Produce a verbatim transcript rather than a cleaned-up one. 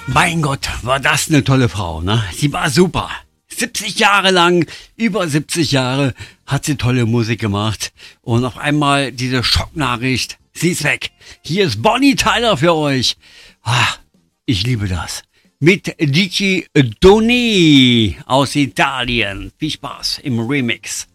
Mein Gott, war das eine tolle Frau, ne? Sie war super. siebzig Jahre lang, über siebzig Jahre, hat sie tolle Musik gemacht. Und auf einmal diese Schocknachricht, sie ist weg. Hier ist Bonnie Tyler für euch. Ah, ich liebe das. Mit Gigi Doni aus Italien. Viel Spaß im Remix.